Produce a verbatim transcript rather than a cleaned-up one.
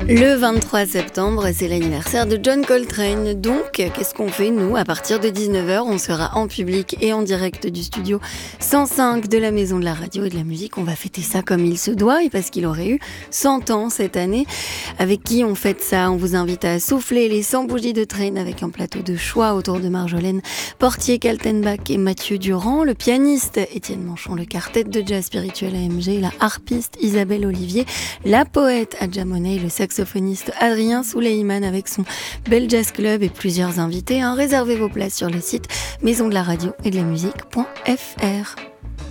Le vingt-trois septembre, c'est l'anniversaire de John Coltrane. Donc, qu'est-ce qu'on fait, nous? À partir de dix-neuf heures, on sera en public et en direct du studio cent cinq de la Maison de la Radio et de la Musique. On va fêter ça comme il se doit, et parce qu'il aurait eu cent ans cette année. Avec qui on fête ça? On vous invite à souffler les cent bougies de Train avec un plateau de choix autour de Marjolaine Portier, Kaltenbach et Mathieu Durand. Le pianiste Étienne Manchon, le quartet de jazz spirituel A M G, la harpiste Isabelle Olivier, la poète Adja Monet, le saxophoniste Adrien Souleyman avec son Bel Jazz Club et plusieurs invités. Hein. Réservez vos places sur le site maison de la radio et de la musique point f r.